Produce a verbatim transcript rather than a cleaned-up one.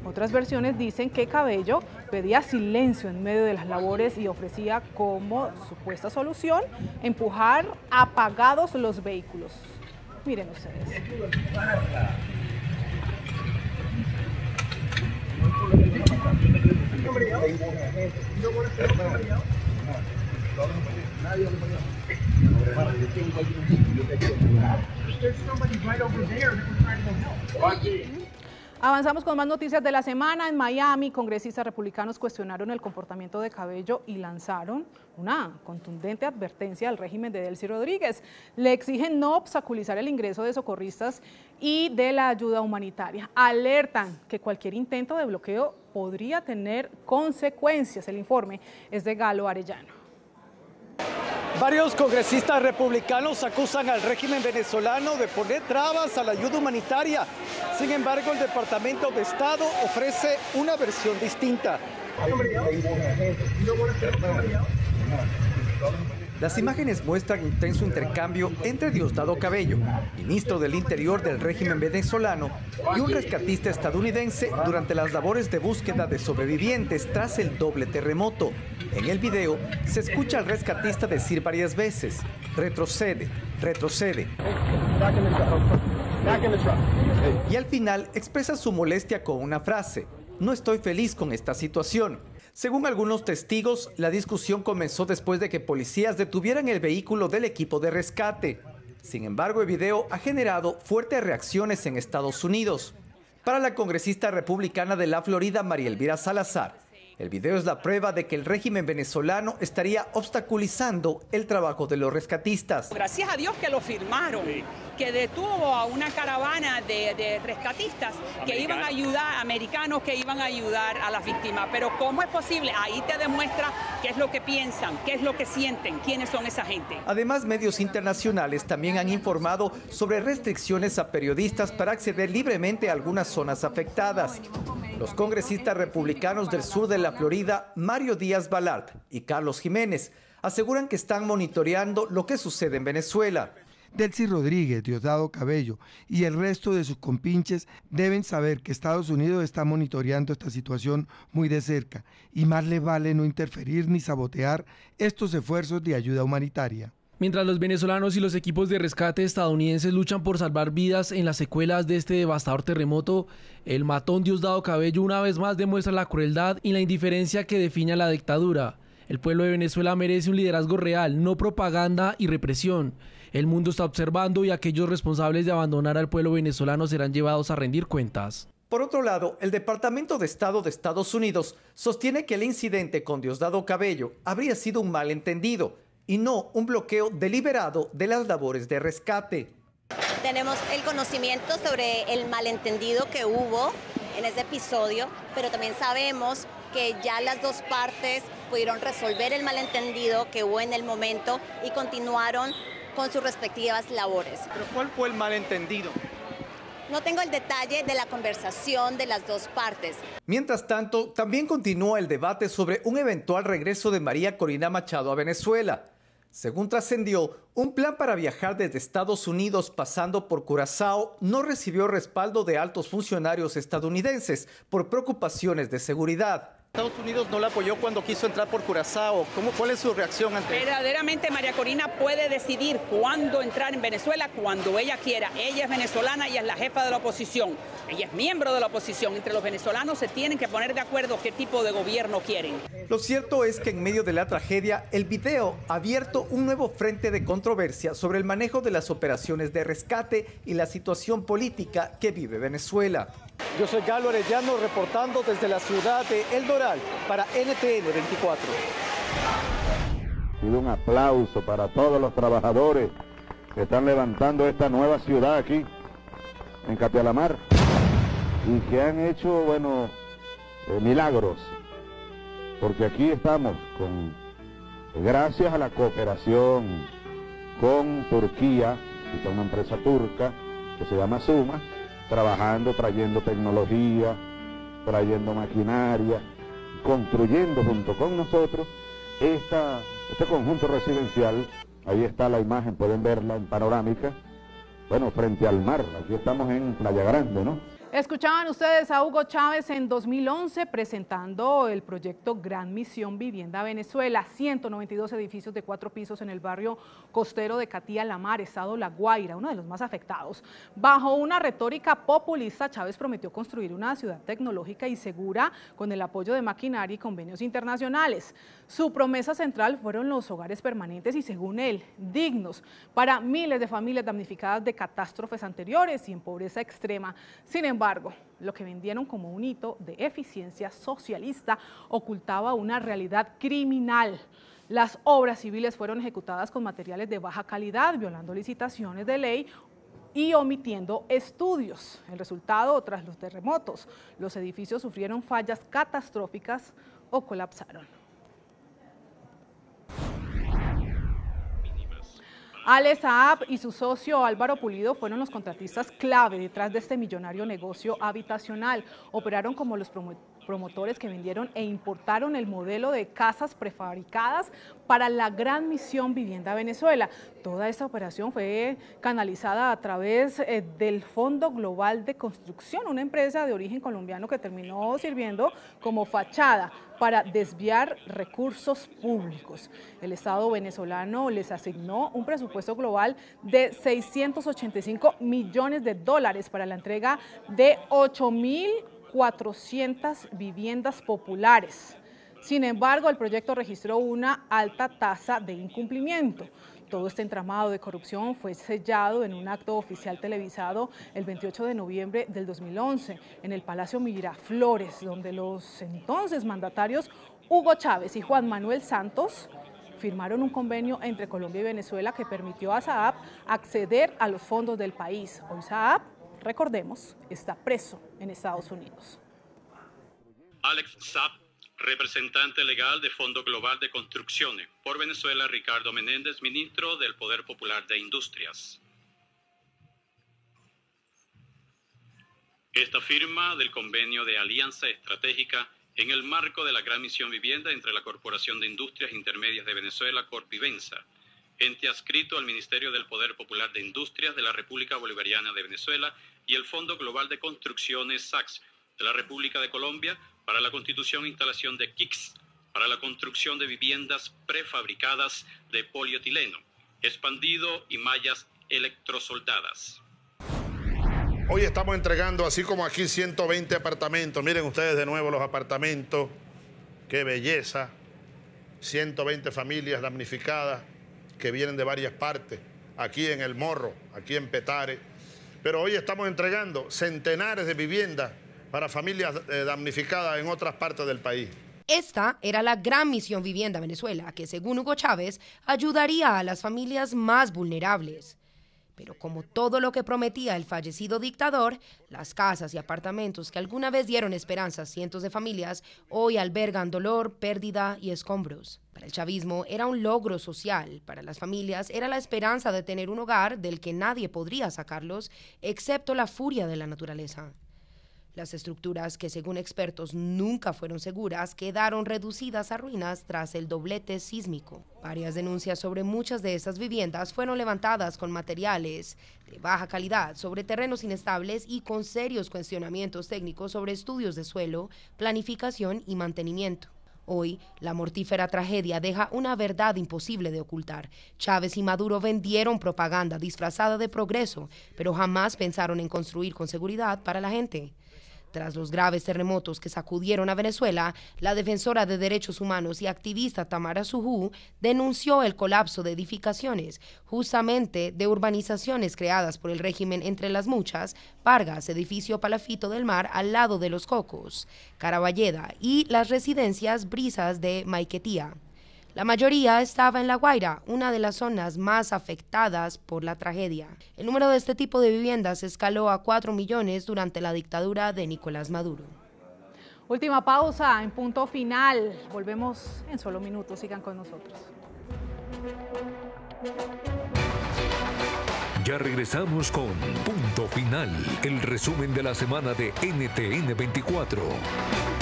Otras versiones dicen que Cabello pedía silencio en medio de las labores y ofrecía como supuesta solución empujar apagados los vehículos. Miren ustedes. Avanzamos con más noticias de la semana. En Miami, congresistas republicanos cuestionaron el comportamiento de Cabello y lanzaron una contundente advertencia al régimen de Delcy Rodríguez. Le exigen no obstaculizar el ingreso de socorristas y de la ayuda humanitaria. Alertan que cualquier intento de bloqueo podría tener consecuencias. El informe es de Galo Arellano. Varios congresistas republicanos acusan al régimen venezolano de poner trabas a la ayuda humanitaria. Sin embargo, el Departamento de Estado ofrece una versión distinta. Las imágenes muestran intenso intercambio entre Diosdado Cabello, ministro del Interior del régimen venezolano, y un rescatista estadounidense durante las labores de búsqueda de sobrevivientes tras el doble terremoto. En el video se escucha al rescatista decir varias veces: retrocede, retrocede. Y al final expresa su molestia con una frase: no estoy feliz con esta situación. Según algunos testigos, la discusión comenzó después de que policías detuvieran el vehículo del equipo de rescate. Sin embargo, el video ha generado fuertes reacciones en Estados Unidos. Para la congresista republicana de la Florida, María Elvira Salazar, el video es la prueba de que el régimen venezolano estaría obstaculizando el trabajo de los rescatistas. Gracias a Dios que lo firmaron, que detuvo a una caravana de, de rescatistas que iban a ayudar, americanos que iban a ayudar a las víctimas. Pero ¿cómo es posible? Ahí te demuestra qué es lo que piensan, qué es lo que sienten, quiénes son esa gente. Además, medios internacionales también han informado sobre restricciones a periodistas para acceder libremente a algunas zonas afectadas. Los congresistas republicanos del sur de la Florida, Mario Díaz Balart y Carlos Jiménez, aseguran que están monitoreando lo que sucede en Venezuela. Delcy Rodríguez, Diosdado Cabello y el resto de sus compinches deben saber que Estados Unidos está monitoreando esta situación muy de cerca y más le vale no interferir ni sabotear estos esfuerzos de ayuda humanitaria. Mientras los venezolanos y los equipos de rescate estadounidenses luchan por salvar vidas en las secuelas de este devastador terremoto, el matón Diosdado Cabello una vez más demuestra la crueldad y la indiferencia que define a la dictadura. El pueblo de Venezuela merece un liderazgo real, no propaganda y represión. El mundo está observando y aquellos responsables de abandonar al pueblo venezolano serán llevados a rendir cuentas. Por otro lado, el Departamento de Estado de Estados Unidos sostiene que el incidente con Diosdado Cabello habría sido un malentendido y no un bloqueo deliberado de las labores de rescate. Tenemos el conocimiento sobre el malentendido que hubo en ese episodio, pero también sabemos que ya las dos partes pudieron resolver el malentendido que hubo en el momento y continuaron con sus respectivas labores. ¿Pero cuál fue el malentendido? No tengo el detalle de la conversación de las dos partes. Mientras tanto, también continúa el debate sobre un eventual regreso de María Corina Machado a Venezuela. Según trascendió, un plan para viajar desde Estados Unidos pasando por Curazao no recibió respaldo de altos funcionarios estadounidenses por preocupaciones de seguridad. Estados Unidos no la apoyó cuando quiso entrar por Curazao. ¿Cómo, ¿Cuál es su reacción ante eso? Verdaderamente María Corina puede decidir cuándo entrar en Venezuela, cuando ella quiera. Ella es venezolana y es la jefa de la oposición. Ella es miembro de la oposición. Entre los venezolanos se tienen que poner de acuerdo qué tipo de gobierno quieren. Lo cierto es que en medio de la tragedia, el video ha abierto un nuevo frente de controversia sobre el manejo de las operaciones de rescate y la situación política que vive Venezuela. Yo soy Galo Arellano reportando desde la ciudad de El Doral para N T N veinticuatro. Pido un aplauso para todos los trabajadores que están levantando esta nueva ciudad aquí, en Capialamar, y que han hecho, bueno, eh, milagros, porque aquí estamos con, gracias a la cooperación con Turquía y con una empresa turca que se llama Suma, trabajando, trayendo tecnología, trayendo maquinaria, construyendo junto con nosotros esta, este conjunto residencial. Ahí está la imagen, pueden verla en panorámica, bueno, frente al mar. Aquí estamos en Playa Grande, ¿no? Escuchaban ustedes a Hugo Chávez en dos mil once presentando el proyecto Gran Misión Vivienda Venezuela, ciento noventa y dos edificios de cuatro pisos en el barrio costero de Catía-La Mar, estado La Guaira, uno de los más afectados. Bajo una retórica populista, Chávez prometió construir una ciudad tecnológica y segura con el apoyo de maquinaria y convenios internacionales. Su promesa central fueron los hogares permanentes y, según él, dignos para miles de familias damnificadas de catástrofes anteriores y en pobreza extrema. Sin embargo, lo que vendieron como un hito de eficiencia socialista ocultaba una realidad criminal. Las obras civiles fueron ejecutadas con materiales de baja calidad, violando licitaciones de ley y omitiendo estudios. El resultado, tras los terremotos, los edificios sufrieron fallas catastróficas o colapsaron. Ale Saab y su socio Álvaro Pulido fueron los contratistas clave detrás de este millonario negocio habitacional. Operaron como los promotores que vendieron e importaron el modelo de casas prefabricadas para la Gran Misión Vivienda Venezuela. Toda esta operación fue canalizada a través eh, del Fondo Global de Construcción, una empresa de origen colombiano que terminó sirviendo como fachada para desviar recursos públicos. El Estado venezolano les asignó un presupuesto global de seiscientos ochenta y cinco millones de dólares para la entrega de ocho mil cuatrocientas viviendas populares. Sin embargo, el proyecto registró una alta tasa de incumplimiento. Todo este entramado de corrupción fue sellado en un acto oficial televisado el veintiocho de noviembre del dos mil once en el Palacio Miraflores, donde los entonces mandatarios Hugo Chávez y Juan Manuel Santos firmaron un convenio entre Colombia y Venezuela que permitió a Saab acceder a los fondos del país. Hoy Saab, recordemos, está preso en Estados Unidos. Alex Saab, representante legal de Fondo Global de Construcciones. Por Venezuela, Ricardo Menéndez, ministro del Poder Popular de Industrias. Esta firma del convenio de alianza estratégica en el marco de la Gran Misión Vivienda entre la Corporación de Industrias Intermedias de Venezuela, Corpivensa, ente adscrito al Ministerio del Poder Popular de Industrias de la República Bolivariana de Venezuela y el Fondo Global de Construcciones S A C S de la República de Colombia para la constitución e instalación de K I Cs, para la construcción de viviendas prefabricadas de polietileno, expandido y mallas electrosoldadas. Hoy estamos entregando, así como aquí, ciento veinte apartamentos. Miren ustedes de nuevo los apartamentos. ¡Qué belleza! ciento veinte familias damnificadas que vienen de varias partes. Aquí en El Morro, aquí en Petare. Pero hoy estamos entregando centenares de viviendas para familias eh, damnificadas en otras partes del país. Esta era la Gran Misión Vivienda Venezuela, que según Hugo Chávez, ayudaría a las familias más vulnerables. Pero como todo lo que prometía el fallecido dictador, las casas y apartamentos que alguna vez dieron esperanza a cientos de familias, hoy albergan dolor, pérdida y escombros. Para el chavismo era un logro social, para las familias era la esperanza de tener un hogar del que nadie podría sacarlos, excepto la furia de la naturaleza. Las estructuras, que según expertos nunca fueron seguras, quedaron reducidas a ruinas tras el doblete sísmico. Varias denuncias sobre muchas de estas viviendas fueron levantadas con materiales de baja calidad, sobre terrenos inestables y con serios cuestionamientos técnicos sobre estudios de suelo, planificación y mantenimiento. Hoy, la mortífera tragedia deja una verdad imposible de ocultar. Chávez y Maduro vendieron propaganda disfrazada de progreso, pero jamás pensaron en construir con seguridad para la gente. Tras los graves terremotos que sacudieron a Venezuela, la defensora de derechos humanos y activista Tamara Sujú denunció el colapso de edificaciones, justamente de urbanizaciones creadas por el régimen, entre las muchas, Vargas, edificio Palafito del Mar al lado de Los Cocos, Caraballeda y las residencias Brisas de Maiquetía. La mayoría estaba en La Guaira, una de las zonas más afectadas por la tragedia. El número de este tipo de viviendas escaló a cuatro millones durante la dictadura de Nicolás Maduro. Última pausa en Punto Final. Volvemos en solo minutos. Sigan con nosotros. Ya regresamos con Punto Final, el resumen de la semana de N T N veinticuatro.